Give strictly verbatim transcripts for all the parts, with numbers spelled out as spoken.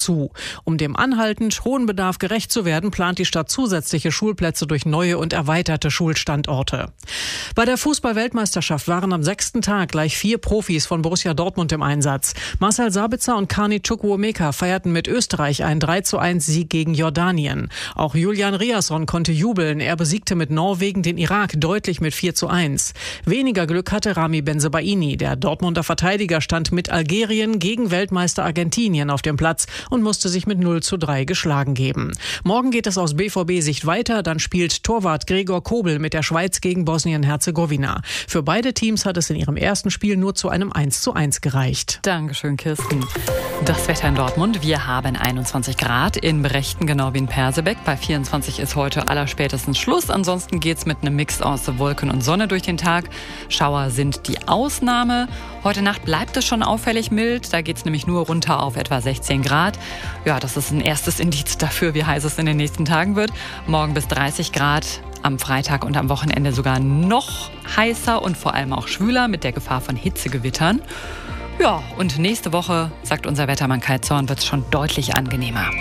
zu. Um dem anhaltend hohen Bedarf gerecht zu werden, plant die Stadt zusätzliche Schulplätze durch neue und erweiterte Schulstandorte. Bei der Fußball-Weltmeisterschaft waren am sechsten Tag gleich vier Profis von Borussia Dortmund im Einsatz. Marcel Sabitzer und Kani Chukwuemeka feierten mit Österreich einen drei zu eins Sieg gegen Jordanien. Auch Julian Riasson konnte jubeln. Er besiegte mit Norwegen den Irak deutlich mit vier zu eins. Weniger Glück hatte Rami Bensebaini. Der Dortmunder Verteidiger stand mit Algerien gegen Weltmeister Argentinien auf dem Platz und musste sich mit null zu drei geschlagen geben. Morgen geht es aus B V B-Sicht weiter. Dann spielt Torwart Gregor Kobel mit der Schweiz gegen Bosnien-Herzegowina. Für beide Teams hat es in ihrem ersten Spiel nur zu einem eins zu eins gereicht. Dankeschön, Kirsten. Das Wetter in Dortmund. Wir haben einundzwanzig Grad, in Brechten genau wie in Persebeck. Bei vierundzwanzig ist heute allerspätestens Schluss. Ansonsten geht's mit einem Mix aus Wolken und Sonne durch den Tag. Schauer sind die Ausnahme. Heute Nacht bleibt es schon auffällig mild. Da geht's nämlich nur runter auf etwa sechzehn Grad. Ja, das ist ein erstes Indiz dafür, wie heiß es in den nächsten Tagen wird. Morgen bis dreißig Grad. Am Freitag und am Wochenende sogar noch heißer und vor allem auch schwüler mit der Gefahr von Hitzegewittern. Ja, und nächste Woche, sagt unser Wettermann Kai Zorn, wird es schon deutlich angenehmer.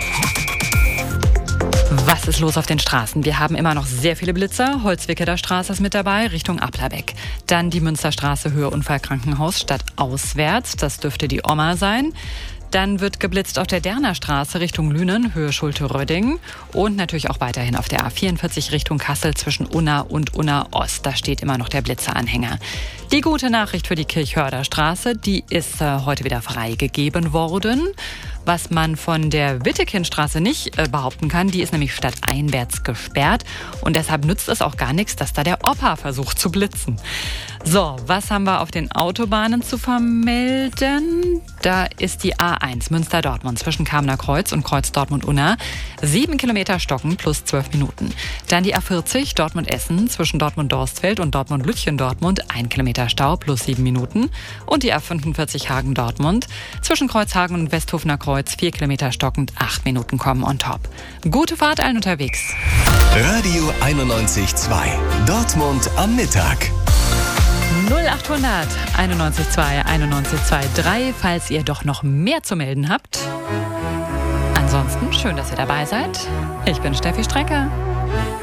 Was ist los auf den Straßen? Wir haben immer noch sehr viele Blitzer. Holzwickeler Straße ist mit dabei, Richtung Applerbeck. Dann die Münsterstraße, Höhe Unfallkrankenhaus, statt auswärts. Das dürfte die Oma sein. Dann wird geblitzt auf der Derner Straße Richtung Lünen, Höhe Schulte-Röding. Und natürlich auch weiterhin auf der A vierundvierzig Richtung Kassel zwischen Unna und Unna Ost. Da steht immer noch der Blitzeranhänger. Die gute Nachricht für die Kirchhörder Straße, die ist äh, heute wieder freigegeben worden. Was man von der Wittekindstraße nicht äh, behaupten kann, die ist nämlich stadteinwärts gesperrt. Und deshalb nützt es auch gar nichts, dass da der Opa versucht zu blitzen. So, was haben wir auf den Autobahnen zu vermelden? Da ist die A eins Münster-Dortmund zwischen Kamener Kreuz und Kreuz Dortmund-Unna. Sieben Kilometer stocken plus zwölf Minuten. Dann die A vierzig Dortmund-Essen zwischen Dortmund-Dorstfeld und Dortmund-Lütchen-Dortmund. Ein Kilometer Stau plus sieben Minuten. Und die A fünfundvierzig Hagen-Dortmund zwischen Kreuzhagen und Westhofener Kreuz. Vier Kilometer stockend, acht Minuten kommen on top. Gute Fahrt allen unterwegs. Radio einundneunzig Komma zwei. Dortmund am Mittag. null achthundert einundneunzig Komma zwei einundneunzig Komma drei, falls ihr doch noch mehr zu melden habt. Ansonsten schön, dass ihr dabei seid. Ich bin Steffi Strecker.